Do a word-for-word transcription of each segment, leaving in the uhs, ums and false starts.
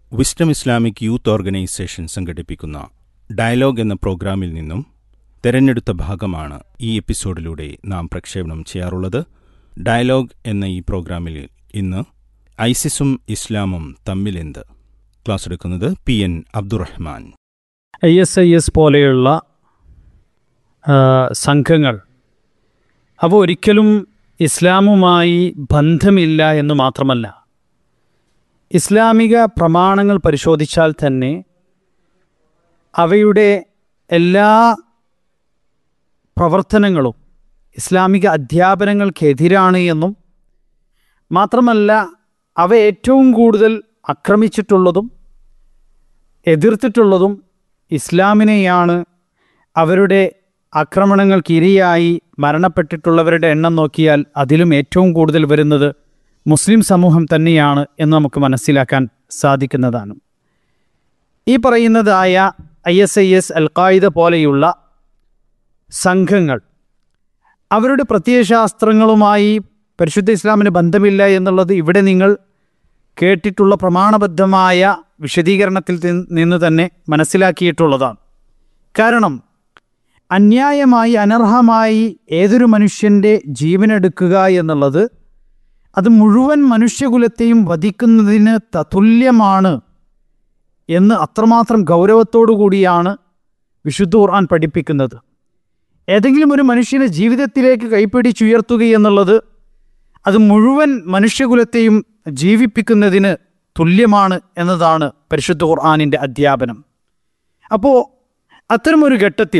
Wisdom Islamic youth organisation സംഘടിപ്പിക്കുന്ന dialogue എന്ന പ്രോഗ്രാമിൽ നിന്നും തെരഞ്ഞെടുത്ത ഭാഗമാണ് ഈ എപ്പിസോഡിലൂടെ നാം പ്രക്ഷേപണം ചെയ്യാറുള്ളത്. ഡയലോഗ് എന്ന ഈ പ്രോഗ്രാമിൽ ഇന്ന് ഐസിസും ഇസ്ലാമും തമ്മിലെന്ത് ക്ലാസ് എടുക്കുന്നത് P N Abdurahman. I S I S പോലെയുള്ള സംഘങ്ങൾ അവ ഒരിക്കലും ഇസ്ലാമുമായി ബന്ധമില്ല എന്ന് മാത്രമല്ല, ഇസ്ലാമിക പ്രമാണങ്ങൾ പരിശോധിച്ചാൽ തന്നെ അവയുടെ എല്ലാ പ്രവർത്തനങ്ങളും ഇസ്ലാമിക അധ്യാപനങ്ങൾക്കെതിരാണ് എന്നും മാത്രമല്ല, അവ ഏറ്റവും കൂടുതൽ ആക്രമിച്ചിട്ടുള്ളതും എതിർത്തിട്ടുള്ളതും ഇസ്ലാമിനെയാണ്. അവരുടെ ആക്രമണങ്ങൾക്ക് ഇരയായി മരണപ്പെട്ടിട്ടുള്ളവരുടെ എണ്ണം നോക്കിയാൽ അതിലും ഏറ്റവും കൂടുതൽ വരുന്നത് മുസ്ലിം സമൂഹം തന്നെയാണ് എന്ന് നമുക്ക് മനസ്സിലാക്കാൻ സാധിക്കുന്നതാണ്. ഈ പറയുന്നതായ ഐ എസ് ഐ എസ്, അൽ ഖായിദ പോലെയുള്ള സംഘങ്ങൾ അവരുടെ പ്രത്യയശാസ്ത്രങ്ങളുമായി പരിശുദ്ധ ഇസ്ലാമിന് ബന്ധമില്ല എന്നുള്ളത് ഇവിടെ നിങ്ങൾ കേട്ടിട്ടുള്ള പ്രമാണബദ്ധമായ വിശദീകരണത്തിൽ നിന്ന് തന്നെ മനസ്സിലാക്കിയിട്ടുള്ളതാണ്. കാരണം അന്യായമായി അനർഹമായി ഏതൊരു മനുഷ്യൻ്റെ ജീവനെടുക്കുക എന്നുള്ളത് അത് മുഴുവൻ മനുഷ്യകുലത്തെയും വധിക്കുന്നതിന് തതുല്യമാണ് എന്ന് അത്രമാത്രം ഗൗരവത്തോടു കൂടിയാണ് വിശുദ്ധ ഖുർആൻ പഠിപ്പിക്കുന്നത്. ഏതെങ്കിലും ഒരു മനുഷ്യനെ ജീവിതത്തിലേക്ക് കൈപ്പിടിച്ചുയർത്തുക എന്നുള്ളത് അത് മുഴുവൻ മനുഷ്യകുലത്തെയും ജീവിപ്പിക്കുന്നതിന് തുല്യമാണ് എന്നതാണ് പരിശുദ്ധ ഖുർആനിൻ്റെ അധ്യാപനം. അപ്പോൾ അത്തരമൊരു ഘട്ടത്തിൽ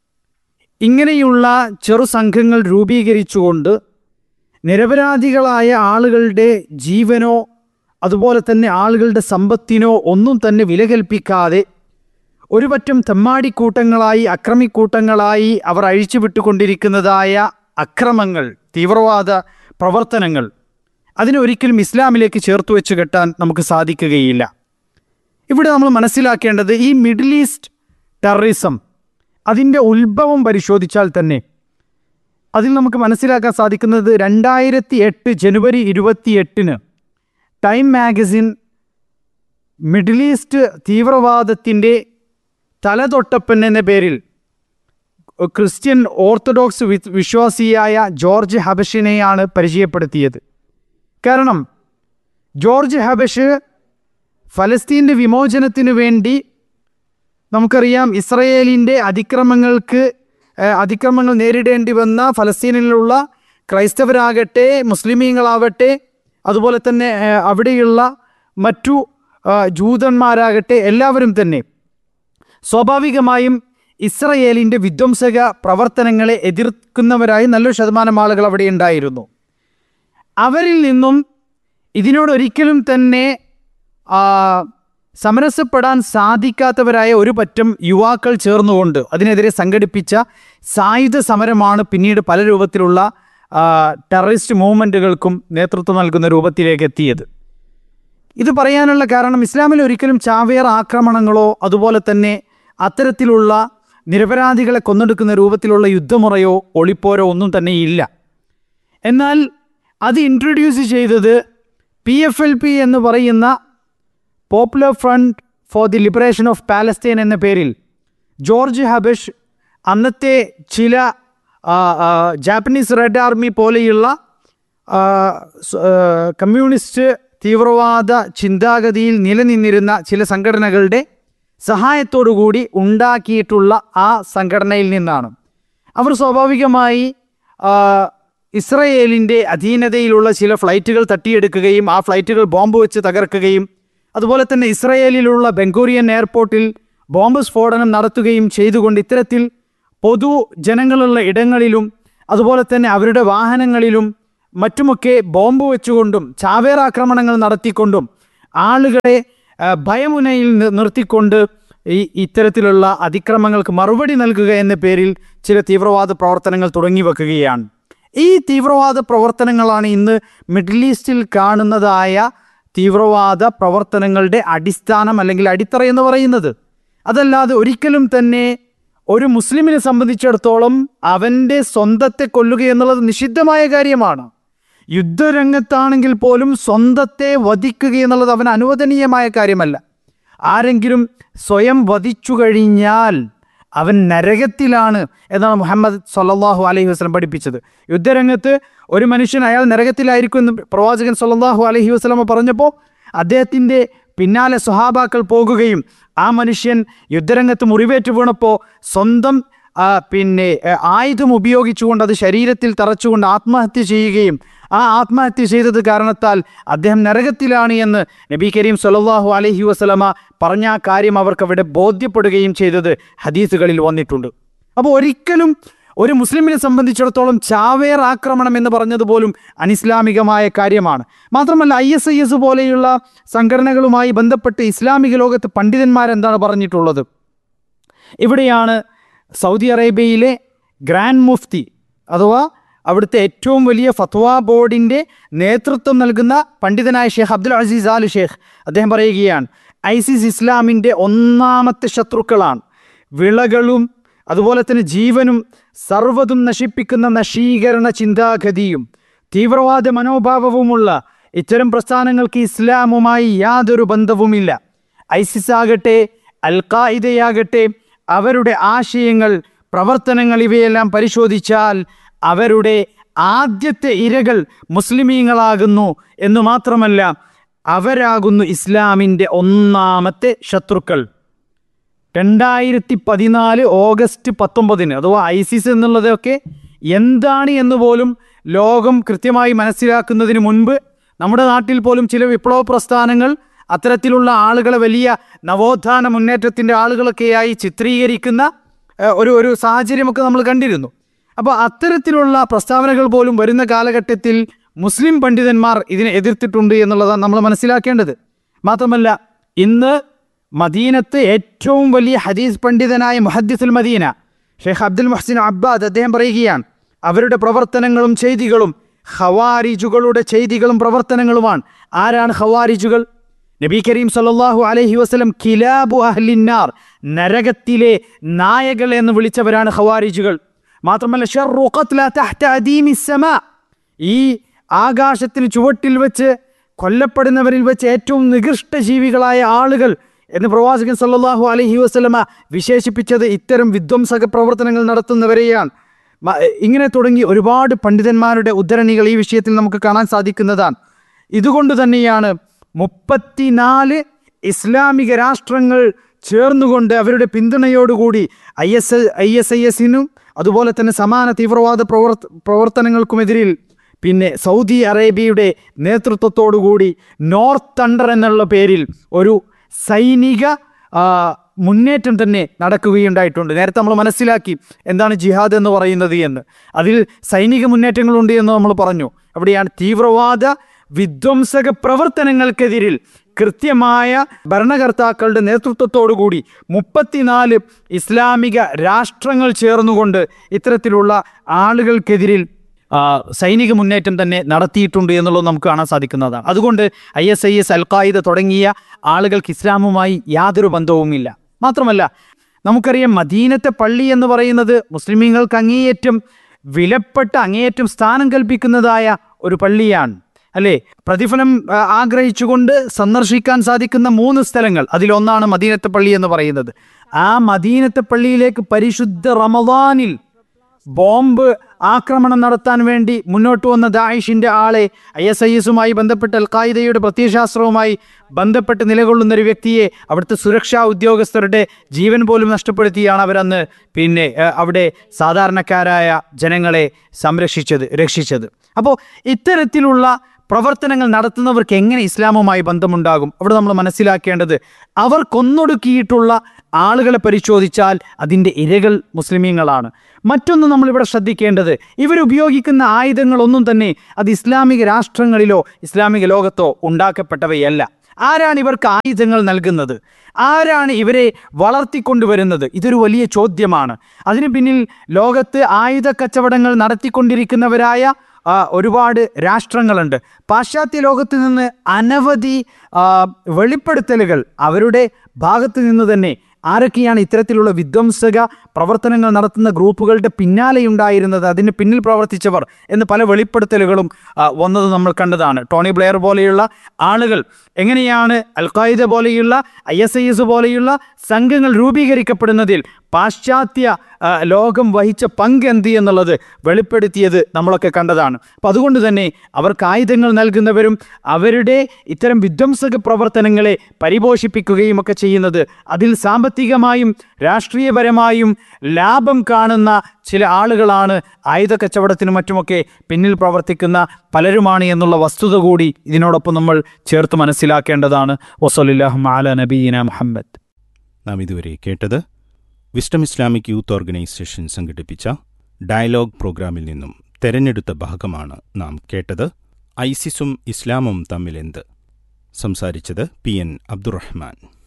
ഇങ്ങനെയുള്ള ചെറു സംഘങ്ങൾ രൂപീകരിച്ചുകൊണ്ട് നിരപരാധികളായ ആളുകളുടെ ജീവനോ അതുപോലെ തന്നെ ആളുകളുടെ സമ്പത്തിനോ ഒന്നും തന്നെ വില കൽപ്പിക്കാതെ ഒരു പറ്റം തെമ്മാടിക്കൂട്ടങ്ങളായി അക്രമിക്കൂട്ടങ്ങളായി അവർ അഴിച്ചുവിട്ടുകൊണ്ടിരിക്കുന്നതായ അക്രമങ്ങൾ, തീവ്രവാദ പ്രവർത്തനങ്ങൾ അതിനൊരിക്കലും ഇസ്ലാമിലേക്ക് ചേർത്ത് വെച്ച് കെട്ടാൻ നമുക്ക് സാധിക്കുകയില്ല. ഇവിടെ നമ്മൾ മനസ്സിലാക്കേണ്ടത് ഈ മിഡിൽ ഈസ്റ്റ് ടെററിസം അതിൻ്റെ ഉത്ഭവം പരിശോധിച്ചാൽ തന്നെ അതിൽ നമുക്ക് മനസ്സിലാക്കാൻ സാധിക്കുന്നത് രണ്ടായിരത്തി എട്ട് ജനുവരി ഇരുപത്തി എട്ടിന് ടൈം മാഗസിൻ മിഡിൽ ഈസ്റ്റ് തീവ്രവാദത്തിൻ്റെ തലതൊട്ടപ്പൻ എന്ന പേരിൽ ക്രിസ്ത്യൻ ഓർത്തഡോക്സ് വിശ്വാസിയായ ജോർജ് ഹബഷിനെയാണ് പരിചയപ്പെടുത്തിയത്. കാരണം ജോർജ് ഹബഷ് ഫലസ്തീൻ്റെ വിമോചനത്തിനു വേണ്ടി, നമുക്കറിയാം ഇസ്രയേലിൻ്റെ അതിക്രമങ്ങൾക്ക് അതിക്രമങ്ങൾ നേരിടേണ്ടി വന്ന ഫലസ്തീനിലുള്ള ക്രൈസ്തവരാകട്ടെ മുസ്ലിമീങ്ങളാവട്ടെ അതുപോലെ തന്നെ അവിടെയുള്ള മറ്റു ജൂതന്മാരാകട്ടെ എല്ലാവരും തന്നെ സ്വാഭാവികമായും ഇസ്രയേലിൻ്റെ വിധ്വംസക പ്രവർത്തനങ്ങളെ എതിർക്കുന്നവരായി നല്ലൊരു ശതമാനം ആളുകൾ അവിടെ ഉണ്ടായിരുന്നു. അവരിൽ നിന്നും ഇതിനോടൊരിക്കലും തന്നെ സമരസപ്പെടാൻ സാധിക്കാത്തവരായ ഒരു പറ്റം യുവാക്കൾ ചേർന്നുകൊണ്ട് അതിനെതിരെ സംഘടിപ്പിച്ച സായുധ സമരമാണ് പിന്നീട് പല രൂപത്തിലുള്ള ടെററിസ്റ്റ് മൂവ്മെൻറ്റുകൾക്കും നേതൃത്വം നൽകുന്ന രൂപത്തിലേക്ക് എത്തിയത്. ഇത് പറയാനുള്ള കാരണം ഇസ്ലാമിൽ ഒരിക്കലും ചാവേർ ആക്രമണങ്ങളോ അതുപോലെ തന്നെ അത്തരത്തിലുള്ള നിരപരാധികളെ കൊന്നെടുക്കുന്ന രൂപത്തിലുള്ള യുദ്ധമുറയോ ഒളിപ്പോരോ ഒന്നും തന്നെ ഇല്ല. എന്നാൽ അത് ഇൻട്രൊഡ്യൂസ് ചെയ്തത് പി എഫ് എൽ പി എന്ന് പറയുന്ന popular front for the liberation of Palestine എന്ന പേരിൽ ജോർജ് ഹബഷ് അന്നത്തെ ചില ജാപ്പനീസ് റെഡ് ആർമി പോലെയുള്ള കമ്മ്യൂണിസ്റ്റ് തീവ്രവാദ ചിന്താഗതിയിൽ നിലനിന്നിരുന്ന ചില സംഘടനകളുടെ സഹായത്തോടുകൂടി ഉണ്ടാക്കിയിട്ടുള്ള ആ സംഘടനയിൽ നിന്നാണ്. അവർ സ്വാഭാവികമായി ഇസ്രയേലിൻ്റെ അധീനതയിലുള്ള ചില ഫ്ലൈറ്റുകൾ തട്ടിയെടുക്കുകയും ആ ഫ്ലൈറ്റുകൾ ബോംബ് വെച്ച് തകർക്കുകയും അതുപോലെ തന്നെ ഇസ്രയേലിലുള്ള ബെൻഗൂറിയൻ എയർപോർട്ടിൽ ബോംബ് സ്ഫോടനം നടത്തുകയും ചെയ്തുകൊണ്ട് ഇത്തരത്തിൽ പൊതു ജനങ്ങളുള്ള ഇടങ്ങളിലും അതുപോലെ തന്നെ അവരുടെ വാഹനങ്ങളിലും മറ്റുമൊക്കെ ബോംബ് വെച്ചുകൊണ്ടും ചാവേറാക്രമണങ്ങൾ നടത്തിക്കൊണ്ടും ആളുകളെ ഭയമുനയിൽ നിർത്തിക്കൊണ്ട് ഈ ഇത്തരത്തിലുള്ള അതിക്രമങ്ങൾക്ക് മറുപടി നൽകുക എന്ന പേരിൽ ചില തീവ്രവാദ പ്രവർത്തനങ്ങൾ തുടങ്ങി വെക്കുകയാണ്. ഈ തീവ്രവാദ പ്രവർത്തനങ്ങളാണ് ഇന്ന് മിഡിൽ ഈസ്റ്റിൽ കാണുന്നതായ തീവ്രവാദ പ്രവർത്തനങ്ങളുടെ അടിസ്ഥാനം അല്ലെങ്കിൽ അടിത്തറ എന്ന് പറയുന്നത്. അതല്ലാതെ ഒരിക്കലും തന്നെ ഒരു മുസ്ലിമിനെ സംബന്ധിച്ചിടത്തോളം അവൻ്റെ സ്വന്തത്തെ കൊല്ലുക എന്നുള്ളത് നിഷിദ്ധമായ കാര്യമാണ്. യുദ്ധരംഗത്താണെങ്കിൽ പോലും സ്വന്തത്തെ വധിക്കുക എന്നുള്ളത് അവന് അനുവദനീയമായ കാര്യമല്ല. ആരെങ്കിലും സ്വയം വധിച്ചു കഴിഞ്ഞാൽ അവൻ നരകത്തിലാണ് എന്നാണ് മുഹമ്മദ് സല്ലല്ലാഹു അലൈഹി വസല്ലം പഠിപ്പിച്ചത്. യുദ്ധരംഗത്ത് ഒരു മനുഷ്യൻ അയാൾ നരകത്തിലായിരിക്കും എന്ന് പ്രവാചകൻ സല്ലല്ലാഹു അലൈഹി വസല്ലം പറഞ്ഞപ്പോൾ അദ്ദേഹത്തിൻ്റെ പിന്നാലെ സ്വഹാബാക്കൾ പോകുകയും ആ മനുഷ്യൻ യുദ്ധരംഗത്ത് മുറിവേറ്റ് വീണപ്പോൾ സ്വന്തം പിന്നെ ആയുധം ഉപയോഗിച്ചുകൊണ്ട് അത് ശരീരത്തിൽ തറച്ചുകൊണ്ട് ആത്മഹത്യ ചെയ്യുകയും ആ ആത്മഹത്യ ചെയ്തത് കാരണത്താൽ അദ്ദേഹം നരകത്തിലാണ് എന്ന് നബി കരീം സല്ലല്ലാഹു അലൈഹി വസല്ലമ പറഞ്ഞ ആ കാര്യം അവർക്ക് അവിടെ ബോധ്യപ്പെടുകയും ചെയ്തത് ഹദീസുകളിൽ വന്നിട്ടുണ്ട്. അപ്പോൾ ഒരിക്കലും ഒരു മുസ്ലിമിനെ സംബന്ധിച്ചിടത്തോളം ചാവേർ ആക്രമണം എന്ന് പറഞ്ഞതുപോലും അനിസ്ലാമികമായ കാര്യമാണ്. മാത്രമല്ല ഐ എസ് ഐ എസ് പോലെയുള്ള സംഘടനകളുമായി ബന്ധപ്പെട്ട് ഇസ്ലാമിക ലോകത്ത് പണ്ഡിതന്മാരെന്താണ് പറഞ്ഞിട്ടുള്ളത്? ഇവിടെയാണ് സൗദി അറേബ്യയിലെ ഗ്രാൻഡ് മുഫ്തി അഥവാ അവിടുത്തെ ഏറ്റവും വലിയ ഫത്വ ബോർഡിൻ്റെ നേതൃത്വം നൽകുന്ന പണ്ഡിതനായ ഷെയ്ഖ് അബ്ദുൽ അസീസ് ആൽ ഷെയ്ഖ് അദ്ദേഹം പറയുകയാണ്, ഐസിസ് ഇസ്ലാമിൻ്റെ ഒന്നാമത്തെ ശത്രുക്കളാണ്. വിളകളും അതുപോലെ തന്നെ ജീവനും സർവ്വതും നശിപ്പിക്കുന്ന നശീകരണ ചിന്താഗതിയും തീവ്രവാദ മനോഭാവവുമുള്ള ഇത്തരം പ്രസ്ഥാനങ്ങൾക്ക് ഇസ്ലാമുമായി യാതൊരു ബന്ധവുമില്ല. ഐസിസ് ആകട്ടെ അൽ ഖായിദയാകട്ടെ അവരുടെ ആശയങ്ങൾ, പ്രവർത്തനങ്ങൾ ഇവയെല്ലാം പരിശോധിച്ചാൽ അവരുടെ ആദ്യത്തെ ഇരകൾ മുസ്ലിമീങ്ങളാകുന്നു എന്ന് മാത്രമല്ല അവരാകുന്നു ഇസ്ലാമിൻ്റെ ഒന്നാമത്തെ ശത്രുക്കൾ. രണ്ടായിരത്തി പതിനാല് ഓഗസ്റ്റ് പത്തൊമ്പതിന് അഥവാ ഐസിസ് എന്നുള്ളതൊക്കെ എന്താണ് എന്ന് പോലും ലോകം കൃത്യമായി മനസ്സിലാക്കുന്നതിന് മുൻപ് നമ്മുടെ നാട്ടിൽ പോലും ചില വിപ്ലവ പ്രസ്ഥാനങ്ങൾ അത്തരത്തിലുള്ള ആളുകളെ വലിയ നവോത്ഥാന മുന്നേറ്റത്തിൻ്റെ ആളുകളൊക്കെയായി ചിത്രീകരിക്കുന്ന ഒരു ഒരു സാഹചര്യമൊക്കെ നമ്മൾ കണ്ടിരുന്നു. അപ്പോൾ അത്തരത്തിലുള്ള പ്രസ്താവനകൾ പോലും വരുന്ന കാലഘട്ടത്തിൽ മുസ്ലിം പണ്ഡിതന്മാർ ഇതിനെ എതിർത്തിട്ടുണ്ട് എന്നുള്ളതാണ് നമ്മൾ മനസ്സിലാക്കേണ്ടത്. മാത്രമല്ല ഇന്ന് മദീനത്ത് ഏറ്റവും വലിയ ഹദീസ് പണ്ഡിതനായ മുഹദ്ദിസുൽ മദീന ഷെയ്ഖ് അബ്ദുൽ മുഹ്സിൻ അബ്ബാദ് അദ്ദേഹം പറയുകയാണ്, അവരുടെ പ്രവർത്തനങ്ങളും ചെയ്തികളും ഖവാരിജുകളുടെ ചെയ്തികളും പ്രവർത്തനങ്ങളുമാണ്. ആരാണ് ഖവാരിജുകൾ? നബി കരീം സല്ലല്ലാഹു അലൈഹി വസല്ലം കിലാബു അഹ്ലിന്നാർ, നരകത്തിലെ നായകൾ എന്ന് വിളിച്ചവരാണ് ഖവാരിജുകൾ. മാത്രമല്ല ശർറു ഖത്ല തഹ്ത അദീമിസ് സമാ, ഈ ആകാശത്തിന് ചുവട്ടിൽ വെച്ച് കൊല്ലപ്പെടുന്നവരിൽ വെച്ച് ഏറ്റവും നികൃഷ്ട ജീവികളായ ആളുകൾ എന്ന് പ്രവാചകൻ സല്ലല്ലാഹു അലൈഹി വസല്ലമ വിശേഷിപ്പിച്ചത് ഇത്തരം വിധ്വംസക പ്രവർത്തനങ്ങൾ നടത്തുന്നവരെയാണ്. ഇങ്ങനെ തുടങ്ങി ഒരുപാട് പണ്ഡിതന്മാരുടെ ഉദ്ധരണികൾ ഈ വിഷയത്തിൽ നമുക്ക് കാണാൻ സാധിക്കുന്നതാണ്. ഇതുകൊണ്ട് തന്നെയാണ് മുപ്പത്തിനാല് ഇസ്ലാമിക രാഷ്ട്രങ്ങൾ ചേർന്നുകൊണ്ട് അവരുടെ പിന്തുണയോടുകൂടി I S I S I എസിനും അതുപോലെ തന്നെ സമാന തീവ്രവാദ പ്രവർത്ത പ്രവർത്തനങ്ങൾക്കുമെതിരിൽ പിന്നെ സൗദി അറേബ്യയുടെ നേതൃത്വത്തോടുകൂടി നോർത്ത് തണ്ടർ എന്നുള്ള പേരിൽ ഒരു സൈനിക മുന്നേറ്റം തന്നെ നടക്കുകയുണ്ടായിട്ടുണ്ട്. നേരത്തെ നമ്മൾ മനസ്സിലാക്കി എന്താണ് ജിഹാദ് എന്ന് പറയുന്നത് എന്ന്. അതിൽ സൈനിക മുന്നേറ്റങ്ങളുണ്ട് എന്ന് നമ്മൾ പറഞ്ഞു. അവിടെയാണ് തീവ്രവാദ വിധ്വംസക പ്രവർത്തനങ്ങൾക്കെതിരിൽ കൃത്യമായ ഭരണകർത്താക്കളുടെ നേതൃത്വത്തോടുകൂടി മുപ്പത്തിനാല് ഇസ്ലാമിക രാഷ്ട്രങ്ങൾ ചേർന്നുകൊണ്ട് ഇത്തരത്തിലുള്ള ആളുകൾക്കെതിരിൽ സൈനിക മുന്നേറ്റം തന്നെ നടത്തിയിട്ടുണ്ട് എന്നുള്ളത് നമുക്ക് കാണാൻ സാധിക്കുന്നതാണ്. അതുകൊണ്ട് ഐ എസ് ഐ എസ് അൽ ഖായിദ തുടങ്ങിയ ആളുകൾക്ക് ഇസ്ലാമുമായി യാതൊരു ബന്ധവുമില്ല. മാത്രമല്ല നമുക്കറിയാം മദീനത്തെ പള്ളി എന്ന് പറയുന്നത് മുസ്ലിമീങ്ങൾക്ക് അങ്ങേയറ്റം വിലപ്പെട്ട അങ്ങേയറ്റം സ്ഥാനം കൽപ്പിക്കുന്നതായ ഒരു പള്ളിയാണ് അല്ലേ? പ്രതിഫലം ആഗ്രഹിച്ചുകൊണ്ട് സന്ദർശിക്കാൻ സാധിക്കുന്ന മൂന്ന് സ്ഥലങ്ങൾ അതിലൊന്നാണ് മദീനത്തെ പള്ളി എന്ന് പറയുന്നത്. ആ മദീനത്തെ പള്ളിയിലേക്ക് പരിശുദ്ധ റമദാനിൽ ബോംബ് ആക്രമണം നടത്താൻ വേണ്ടി മുന്നോട്ട് വന്ന ദാഇഷിൻ്റെ ആളെ ഐ എസ് ഐ എസുമായി ബന്ധപ്പെട്ട് അൽ ഖായിദയുടെ പ്രത്യയശാസ്ത്രവുമായി ബന്ധപ്പെട്ട് നിലകൊള്ളുന്ന ഒരു വ്യക്തിയെ അവിടുത്തെ സുരക്ഷാ ഉദ്യോഗസ്ഥരുടെ ജീവൻ പോലും നഷ്ടപ്പെടുത്തിയാണ് അവരന്ന് പിന്നെ അവിടെ സാധാരണക്കാരായ ജനങ്ങളെ സംരക്ഷിച്ചത് രക്ഷിച്ചത്. അപ്പോൾ ഇത്തരത്തിലുള്ള പ്രവർത്തനങ്ങൾ നടത്തുന്നവർക്ക് എങ്ങനെ ഇസ്ലാമുമായി ബന്ധമുണ്ടാകും? അവിടെ നമ്മൾ മനസ്സിലാക്കേണ്ടത് അവർ കൊന്നൊടുക്കിയിട്ടുള്ള ആളുകളെ പരിശോധിച്ചാൽ അതിൻ്റെ ഇരകൾ മുസ്ലിമീങ്ങളാണ്. മറ്റൊന്ന് നമ്മളിവിടെ ശ്രദ്ധിക്കേണ്ടത് ഇവരുപയോഗിക്കുന്ന ആയുധങ്ങളൊന്നും തന്നെ അത് ഇസ്ലാമിക രാഷ്ട്രങ്ങളിലോ ഇസ്ലാമിക ലോകത്തോ ഉണ്ടാക്കപ്പെട്ടവയല്ല. ആരാണ് ഇവർക്ക് ആയുധങ്ങൾ നൽകുന്നത്? ആരാണ് ഇവരെ വളർത്തിക്കൊണ്ടുവരുന്നത്? ഇതൊരു വലിയ ചോദ്യമാണ്. അതിനു പിന്നിൽ ലോകത്ത് ആയുധ കച്ചവടങ്ങൾ നടത്തിക്കൊണ്ടിരിക്കുന്നവരായ ഒരുപാട് രാഷ്ട്രങ്ങളുണ്ട്. പാശ്ചാത്യ ലോകത്ത് നിന്ന് അനവധി വെളിപ്പെടുത്തലുകൾ അവരുടെ ഭാഗത്ത് നിന്ന് തന്നെ ആരൊക്കെയാണ് ഇത്തരത്തിലുള്ള വിധ്വംസക പ്രവർത്തനങ്ങൾ നടത്തുന്ന ഗ്രൂപ്പുകളുടെ പിന്നാലെയുണ്ടായിരുന്നത്, അതിന് പിന്നിൽ പ്രവർത്തിച്ചവർ എന്ന് പല വെളിപ്പെടുത്തലുകളും വന്നത് നമ്മൾ കണ്ടതാണ്. ടോണി ബ്ലെയർ പോലെയുള്ള ആളുകൾ എങ്ങനെയാണ് അൽ ഖായിദ പോലെയുള്ള ഐ എസ് ഐ എസ് പോലെയുള്ള സംഘങ്ങൾ രൂപീകരിക്കപ്പെടുന്നതിൽ പാശ്ചാത്യ ലോകം വഹിച്ച പങ്ക് എന്ത് എന്നുള്ളത് വെളിപ്പെടുത്തിയത് നമ്മളൊക്കെ കണ്ടതാണ്. അപ്പം അതുകൊണ്ട് തന്നെ അവർക്ക് ആയുധങ്ങൾ നൽകുന്നവരും അവരുടെ ഇത്തരം വിധ്വംസക പ്രവർത്തനങ്ങളെ പരിപോഷിപ്പിക്കുകയും ഒക്കെ ചെയ്യുന്നത് അതിൽ സാമ്പത്തികമായും രാഷ്ട്രീയപരമായും ലാഭം കാണുന്ന ചില ആളുകളാണ്. ആയുധ കച്ചവടത്തിനും മറ്റുമൊക്കെ പിന്നിൽ പ്രവർത്തിക്കുന്ന പലരുമാണ് എന്നുള്ള വസ്തുത കൂടി ഇതിനോടൊപ്പം നമ്മൾ ചേർത്ത് മനസ്സിലാക്കേണ്ടതാണ്. വസല്ലല്ലാഹു അലാ നബിയിന മുഹമ്മദ്. നാം ഇതുവരെ കേട്ടത് വിസ്ഡം ഇസ്ലാമിക് യൂത്ത് ഓർഗനൈസേഷൻ സംഘടിപ്പിച്ച ഡയലോഗ് പ്രോഗ്രാമിൽ നിന്നും തെരഞ്ഞെടുത്ത ഭാഗമാണ് നാം കേട്ടത്. ഐസിസും ഇസ്ലാമും തമ്മിലെന്ത്? സംസാരിച്ചത് പി എൻ അബ്ദുറഹ്മാൻ.